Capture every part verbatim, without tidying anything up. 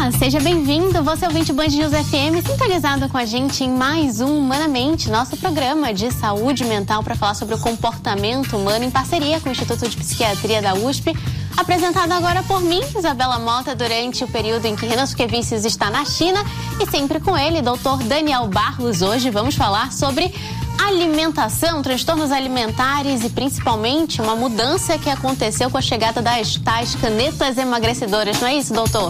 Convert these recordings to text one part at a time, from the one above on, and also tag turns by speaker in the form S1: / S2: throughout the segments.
S1: Olá, seja bem-vindo. Você é ouvinte Band News F M, sintonizado com a gente em mais um Humanamente, nosso programa de saúde mental para falar sobre o comportamento humano em parceria com o Instituto de Psiquiatria da U S P. Apresentado agora por mim, Isabela Mota, durante o período em que Renan Suquevicius está na China, e sempre com ele, doutor Daniel Barros. Hoje vamos falar sobre alimentação, transtornos alimentares e principalmente uma mudança que aconteceu com a chegada das tais canetas emagrecedoras. Não é isso, doutor?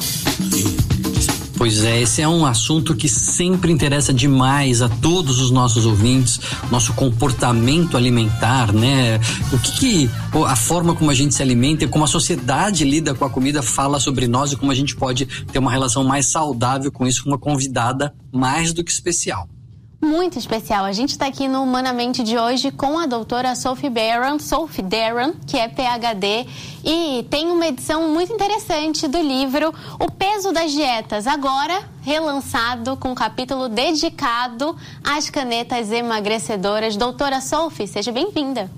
S2: Pois é, esse é um assunto que sempre interessa demais a todos os nossos ouvintes, nosso comportamento alimentar, né? O que, que a forma como a gente se alimenta e como a sociedade lida com a comida fala sobre nós e como a gente pode ter uma relação mais saudável com isso, com uma convidada mais do que especial.
S1: Muito especial. A gente está aqui no Humanamente de hoje com a doutora Sophie Darren, Sophie Darren, que é P H D, e tem uma edição muito interessante do livro O Peso das Dietas, agora relançado com um capítulo dedicado às canetas emagrecedoras. Doutora Sophie, seja bem-vinda.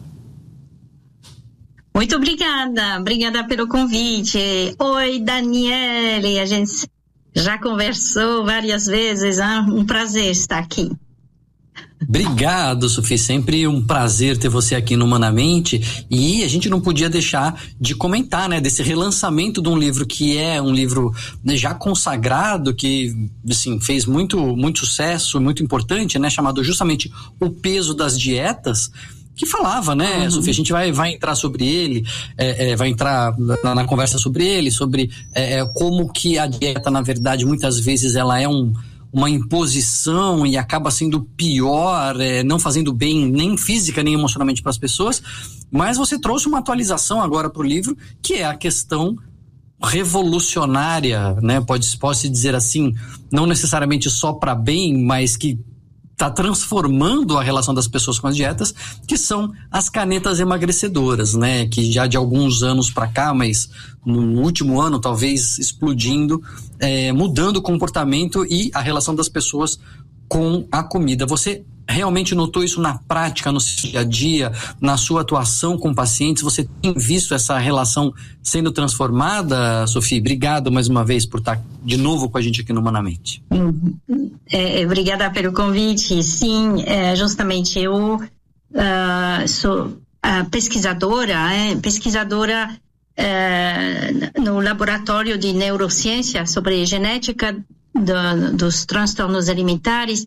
S3: Muito obrigada, obrigada pelo convite. Oi, Daniele, a gente já conversou várias vezes, hein? Um prazer estar aqui.
S2: Obrigado, Sophie, sempre um prazer ter você aqui no Humanamente, e a gente não podia deixar de comentar, né, desse relançamento de um livro que é um livro, né, já consagrado, que assim, fez muito, muito sucesso, muito importante, né, chamado justamente O Peso das Dietas, que falava, né, uhum. Sophie, a gente vai, vai entrar sobre ele, é, é, vai entrar na, na conversa sobre ele, sobre é, como que a dieta, na verdade, muitas vezes ela é um uma imposição e acaba sendo pior, é, não fazendo bem nem física nem emocionalmente para as pessoas. Mas você trouxe uma atualização agora para o livro, que é a questão revolucionária, né? Pode, pode-se dizer assim, não necessariamente só para bem, mas que está transformando a relação das pessoas com as dietas, que são as canetas emagrecedoras, né? Que já de alguns anos para cá, mas no último ano talvez explodindo, é, mudando o comportamento e a relação das pessoas com a comida. Você realmente notou isso na prática, no seu dia a dia, na sua atuação com pacientes? Você tem visto essa relação sendo transformada, Sophie? Obrigado mais uma vez por estar de novo com a gente aqui no Humanamente.
S3: É, obrigada pelo convite. Sim, é, justamente eu uh, sou a pesquisadora, é, pesquisadora é, no laboratório de neurociência sobre genética do, dos transtornos alimentares.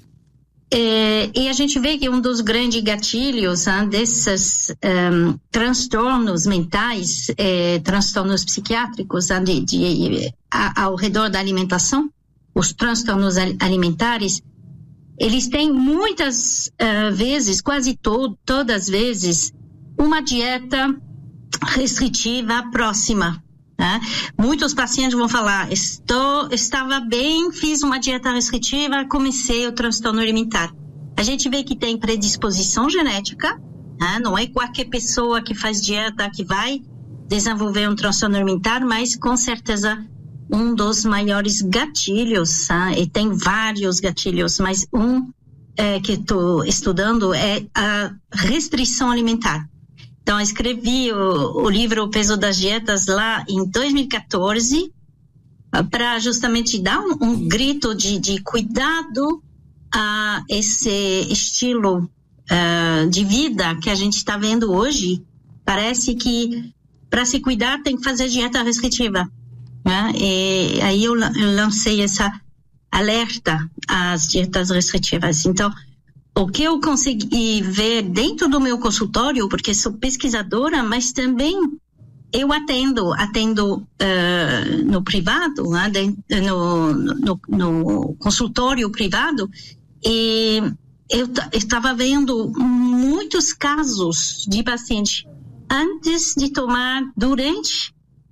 S3: É, e a gente vê que um dos grandes gatilhos hein, desses um, transtornos mentais, é, transtornos psiquiátricos hein, de, de, a, ao redor da alimentação, os transtornos alimentares, eles têm muitas uh, vezes, quase to, todas as vezes, uma dieta restritiva próxima. Né? Muitos pacientes vão falar, Estou, estava bem, fiz uma dieta restritiva, comecei o transtorno alimentar. A gente vê que tem predisposição genética, né? Não é qualquer pessoa que faz dieta que vai desenvolver um transtorno alimentar, mas com certeza um dos maiores gatilhos, né? E tem vários gatilhos, mas um é, que estou estudando é a restrição alimentar. Então, eu escrevi o, o livro O Peso das Dietas lá em dois mil e quatorze para justamente dar um, um grito de, de cuidado a esse estilo uh, de vida que a gente está vendo hoje. Parece que para se cuidar tem que fazer dieta restritiva. Né? E aí eu, eu lancei essa alerta às dietas restritivas. Então, o que eu consegui ver dentro do meu consultório, porque sou pesquisadora, mas também eu atendo, atendo uh, no privado, né, no, no, no consultório privado, e eu estava vendo muitos casos de paciente antes de tomar, durante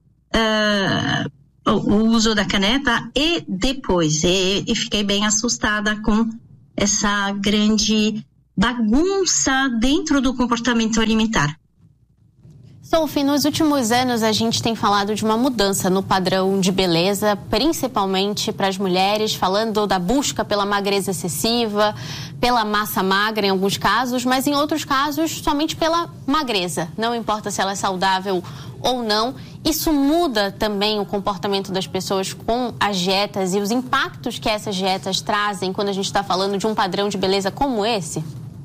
S3: uh, o uso da caneta e depois. E, e fiquei bem assustada com essa grande bagunça dentro do comportamento alimentar.
S1: Sophie, nos últimos anos a gente tem falado de uma mudança no padrão de beleza, principalmente para as mulheres, falando da busca pela magreza excessiva, pela massa magra em alguns casos, mas em outros casos somente pela magreza. Não importa se ela é saudável ou não? Isso muda também o comportamento das pessoas com as dietas e os impactos que essas dietas trazem quando a gente está falando de um padrão de beleza como esse?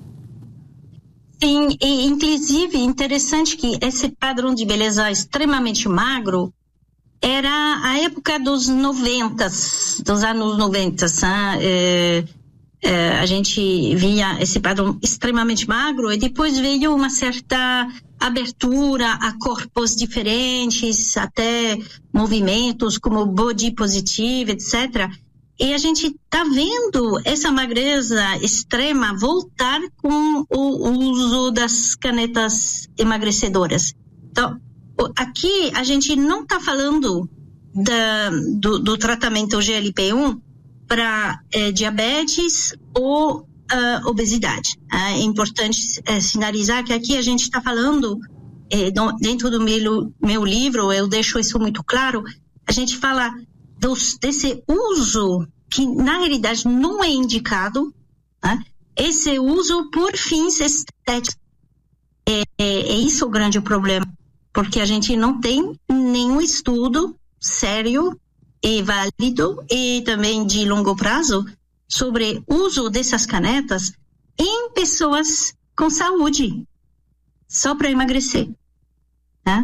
S3: Sim, e inclusive interessante que esse padrão de beleza extremamente magro era a época dos noventas, dos anos noventas, né? É, é, a gente via esse padrão extremamente magro e depois veio uma certa abertura a corpos diferentes, até movimentos como body positive, etcétera. E a gente está vendo essa magreza extrema voltar com o uso das canetas emagrecedoras. Então, aqui a gente não está falando da, do, do tratamento G L P um para é, diabetes ou uh, obesidade. É importante é, sinalizar que aqui a gente está falando, é, dentro do meu, meu livro, eu deixo isso muito claro, a gente fala dos, desse uso que na realidade não é indicado, né? Esse uso por fins estéticos. É, é, é isso o grande problema, porque a gente não tem nenhum estudo sério e válido e também de longo prazo sobre o uso dessas canetas em pessoas com saúde, só para emagrecer, né?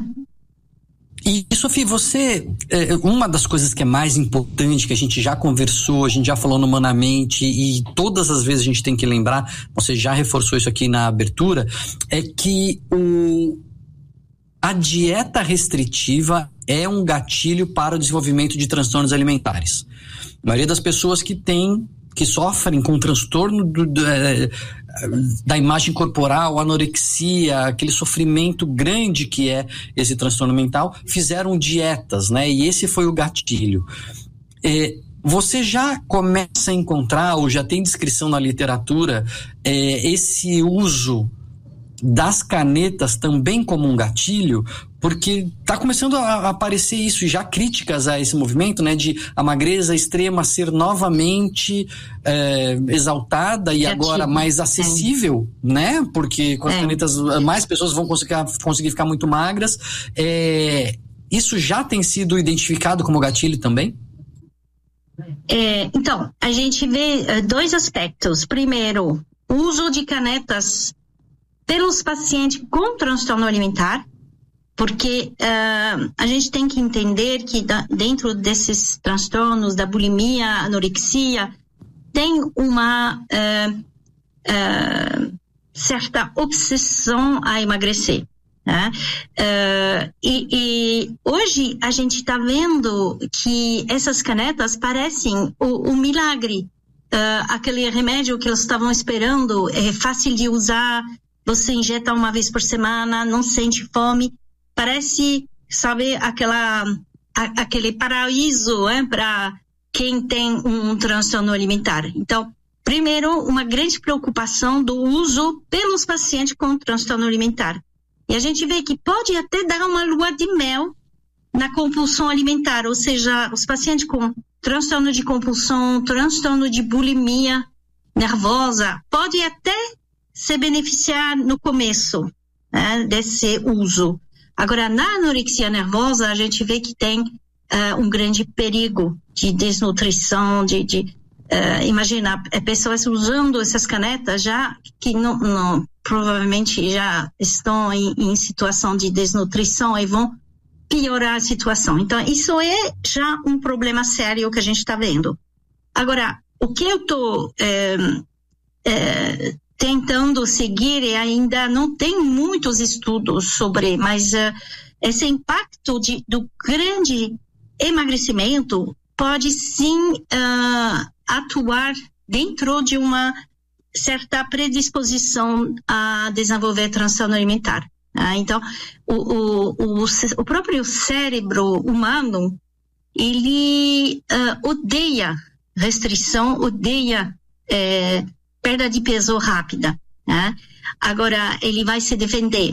S2: E, Sofia, você, é, uma das coisas que é mais importante, que a gente já conversou, a gente já falou no Humanamente, e todas as vezes a gente tem que lembrar, você já reforçou isso aqui na abertura, é que o, a dieta restritiva é um gatilho para o desenvolvimento de transtornos alimentares. A maioria das pessoas que tem, que sofrem com transtorno do, do, é, da imagem corporal, anorexia, aquele sofrimento grande que é esse transtorno mental, fizeram dietas, né? E esse foi o gatilho. É, você já começa a encontrar, ou já tem descrição na literatura, é, esse uso das canetas também como um gatilho, porque está começando a aparecer isso, e já críticas a esse movimento, né, de a magreza extrema ser novamente é, exaltada e gatilho. Agora mais acessível, é. né, porque com as é. canetas mais pessoas vão conseguir, conseguir ficar muito magras. É, isso já tem sido identificado como gatilho também?
S3: É, então, a gente vê uh, dois aspectos. Primeiro, o uso de canetas pelos pacientes com transtorno alimentar, porque uh, a gente tem que entender que da, dentro desses transtornos da bulimia, anorexia, tem uma uh, uh, certa obsessão a emagrecer, né? Uh, e, e hoje a gente está vendo que essas canetas parecem o, o milagre, uh, aquele remédio que eles estavam esperando, é fácil de usar, você injeta uma vez por semana, não sente fome. Parece, sabe, aquela, a, aquele paraíso, é, para quem tem um transtorno alimentar. Então, primeiro, uma grande preocupação do uso pelos pacientes com transtorno alimentar. E a gente vê que pode até dar uma lua de mel na compulsão alimentar, ou seja, os pacientes com transtorno de compulsão, transtorno de bulimia nervosa, pode até se beneficiar no começo, né, desse uso. Agora, na anorexia nervosa, a gente vê que tem uh, um grande perigo de desnutrição, de, de uh, imagina, pessoas usando essas canetas já que não, não, provavelmente já estão em, em situação de desnutrição e vão piorar a situação. Então, isso é já um problema sério que a gente está vendo. Agora, o que eu estou é, é, tentando seguir e ainda não tem muitos estudos sobre, mas uh, esse impacto de, do grande emagrecimento pode sim uh, atuar dentro de uma certa predisposição a desenvolver transtorno alimentar. Ah, então, o, o, o, o próprio cérebro humano, ele uh, odeia restrição, odeia é, perda de peso rápida, né? Agora, ele vai se defender.